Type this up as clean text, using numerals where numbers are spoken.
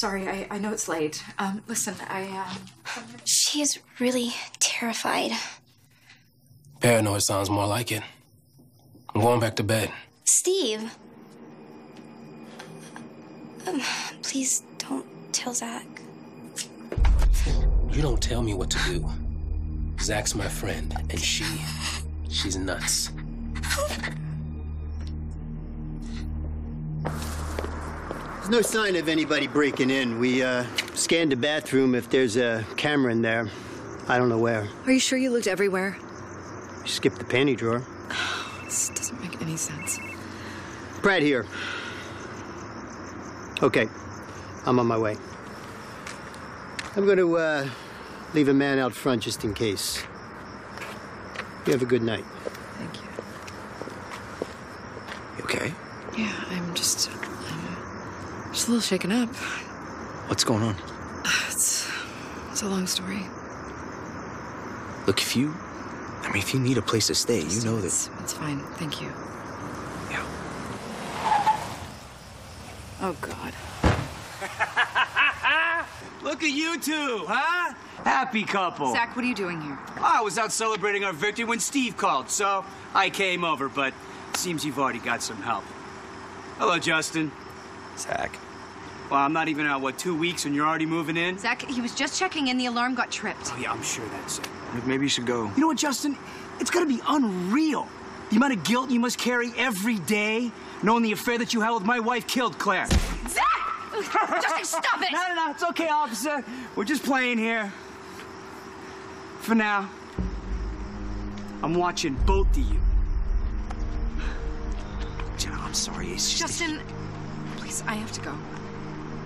sorry. I know it's late. Listen, She's really terrified. Paranoid sounds more like it. I'm going back to bed. Steve. Please don't tell Zach. You don't tell me what to do. Zach's my friend, and she's nuts. There's no sign of anybody breaking in. We scanned the bathroom. If there's a camera in there, I don't know where. are you sure you looked everywhere? We skipped the panty drawer. This doesn't make any sense. Brad here. Okay, I'm on my way. I'm going to leave a man out front just in case. You have a good night. Thank you. You okay? Yeah, I'm just a little shaken up. What's going on? It's a long story. Look, if you need a place to stay, you know that... It's fine, thank you. Yeah. Oh, God. Look at you two, huh? Happy couple. Zach, what are you doing here? I was out celebrating our victory when Steve called, so I came over, but it seems you've already got some help. Hello, Justin. Zach. Well, I'm not even out, 2 weeks and you're already moving in? Zach, he was just checking in. The alarm got tripped. Oh, yeah, I'm sure that's it. Look, maybe you should go. You know what, Justin? It's gotta be unreal. The amount of guilt you must carry every day, knowing the affair that you had with my wife killed Claire. Zach! Justin, stop it! No, it's okay, officer. We're just playing here. For now. I'm watching both of you. Jenna, I'm sorry. It's just... Justin, please, I have to go.